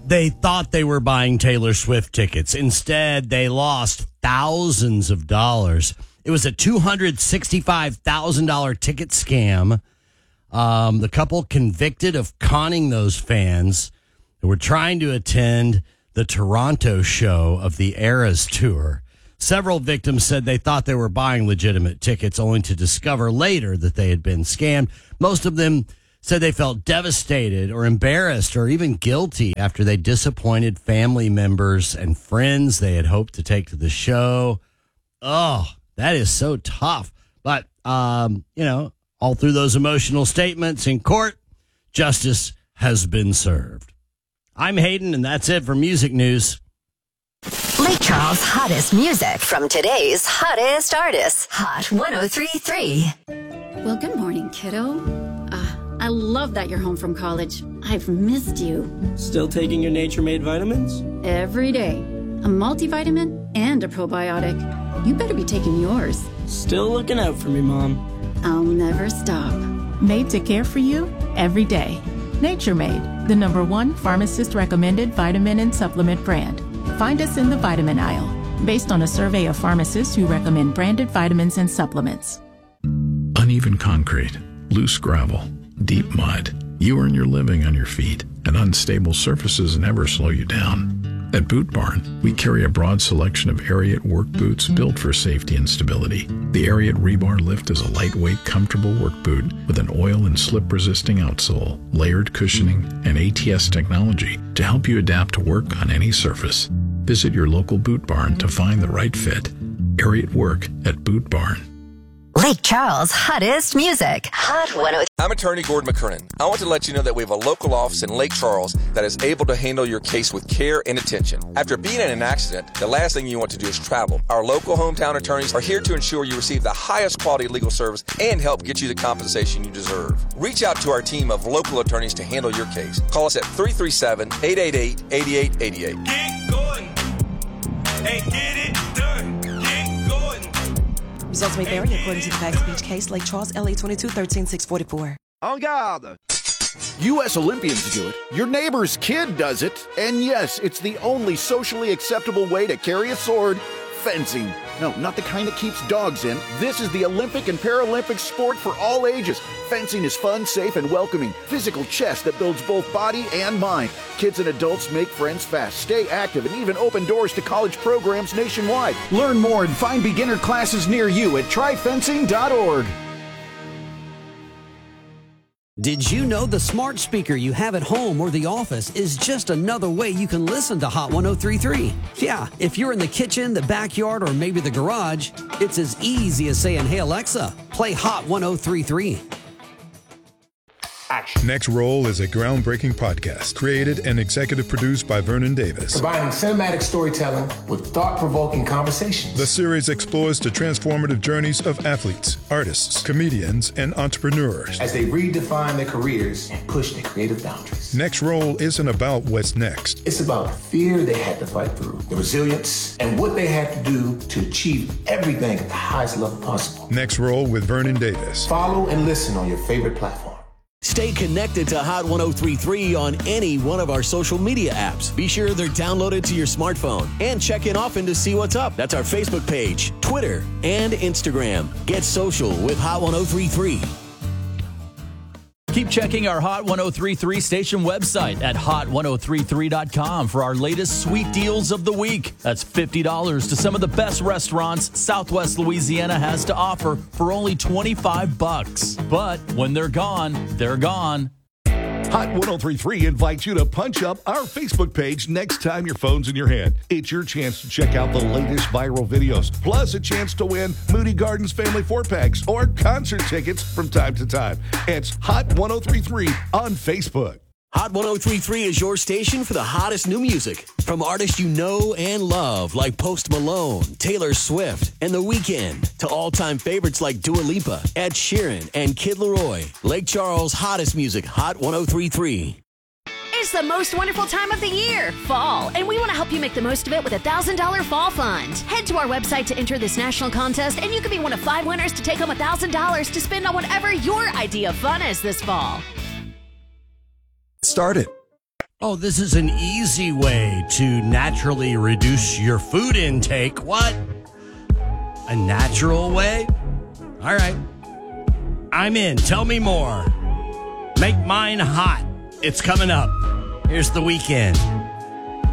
They thought they were buying Taylor Swift tickets. Instead, they lost thousands of dollars. It was a $265,000 ticket scam. The couple convicted of conning those fans who were trying to attend the Toronto show of the Eras tour. Several victims said they thought they were buying legitimate tickets, only to discover later that they had been scammed. Most of them said they felt devastated or embarrassed or even guilty after they disappointed family members and friends they had hoped to take to the show. Oh, that is so tough. But, all through those emotional statements in court, justice has been served. I'm Hayden, and that's it for Music News. Lake Charles' hottest music from today's hottest artists. Hot 103.3. Well, good morning, kiddo. I love that you're home from college. I've missed you. Still taking your Nature Made vitamins? Every day. A multivitamin and a probiotic. You better be taking yours. Still looking out for me, Mom. I'll never stop. Made to care for you every day. Nature Made, the #1 pharmacist-recommended vitamin and supplement brand. Find us in the vitamin aisle, based on a survey of pharmacists who recommend branded vitamins and supplements. Uneven concrete, loose gravel, deep mud. You earn your living on your feet, and unstable surfaces never slow you down. At Boot Barn, we carry a broad selection of Ariat work boots built for safety and stability. The Ariat Rebar Lift is a lightweight, comfortable work boot with an oil and slip-resisting outsole, layered cushioning, and ATS technology to help you adapt to work on any surface. Visit your local Boot Barn to find the right fit. Ariat Work at Boot Barn. Lake Charles' hottest music. Hot 103. I'm attorney Gordon McKernan. I want to let you know that we have a local office in Lake Charles that is able to handle your case with care and attention. After being in an accident, the last thing you want to do is travel. Our local hometown attorneys are here to ensure you receive the highest quality legal service and help get you the compensation you deserve. Reach out to our team of local attorneys to handle your case. Call us at 337-888-8888. Get going. Hey, get it done. Get going. Results may vary according to the facts of each case. Lake Charles, LA 22-13-644. En garde! U.S. Olympians do it. Your neighbor's kid does it. And yes, it's the only socially acceptable way to carry a sword. Fencing. No, not the kind that keeps dogs in. This is the Olympic and Paralympic sport for all ages. Fencing is fun, safe, and welcoming. Physical chess that builds both body and mind. Kids and adults make friends fast, stay active, and even open doors to college programs nationwide. Learn more and find beginner classes near you at tryfencing.org. Did you know the smart speaker you have at home or the office is just another way you can listen to Hot 103.3? Yeah, if you're in the kitchen, the backyard, or maybe the garage, it's as easy as saying, "Hey Alexa, play Hot 103.3. Next Roll is a groundbreaking podcast created and executive produced by Vernon Davis. Combining cinematic storytelling with thought-provoking conversations. The series explores the transformative journeys of athletes, artists, comedians, and entrepreneurs as they redefine their careers and push their creative boundaries. Next Roll isn't about what's next. It's about the fear they had to fight through, the resilience, and what they had to do to achieve everything at the highest level possible. Next Roll with Vernon Davis. Follow and listen on your favorite platform. Stay connected to Hot 103.3 on any one of our social media apps. Be sure they're downloaded to your smartphone and check in often to see what's up. That's our Facebook page, Twitter, and Instagram. Get social with Hot 103.3. Keep checking our Hot 103.3 station website at hot1033.com for our latest sweet deals of the week. That's $50 to some of the best restaurants Southwest Louisiana has to offer for only $25. But when they're gone, they're gone. Hot 103.3 invites you to punch up our Facebook page next time your phone's in your hand. It's your chance to check out the latest viral videos, plus a chance to win Moody Gardens Family 4-packs or concert tickets from time to time. It's Hot 103.3 on Facebook. Hot 103.3 is your station for the hottest new music from artists you know and love like Post Malone, Taylor Swift, and The Weeknd, to all-time favorites like Dua Lipa, Ed Sheeran, and Kid Laroi. Lake Charles' hottest music, Hot 103.3. It's the most wonderful time of the year, fall, and we want to help you make the most of it with a $1,000 fall fund. Head to our website to enter this national contest, and you could be one of 5 winners to take home $1,000 to spend on whatever your idea of fun is this fall. Start it. Oh, this is an easy way to naturally reduce your food intake. What? A natural way? All right. I'm in. Tell me more. Make mine hot. It's coming up. Here's The Weeknd.